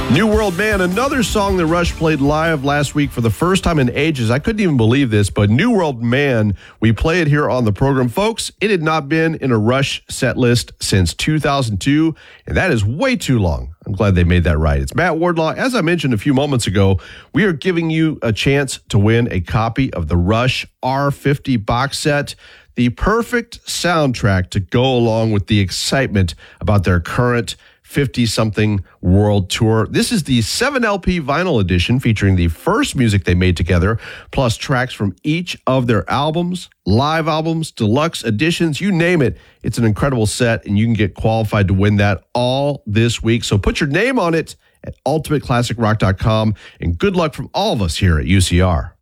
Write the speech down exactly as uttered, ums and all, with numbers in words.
New World Man, another song that Rush played live last week for the first time in ages. I couldn't even believe this, but New World Man, we play it here on the program. Folks, it had not been in a Rush set list since two thousand two, and that is way too long. I'm glad they made that right. It's Matt Wardlaw. As I mentioned a few moments ago, we are giving you a chance to win a copy of the Rush R fifty box set, the perfect soundtrack to go along with the excitement about their current fifty-something world tour. This is the seven L P vinyl edition featuring the first music they made together, plus tracks from each of their albums, live albums, deluxe editions, you name it. It's an incredible set, and you can get qualified to win that all this week. So put your name on it at ultimate classic rock dot com, and good luck from all of us here at U C R.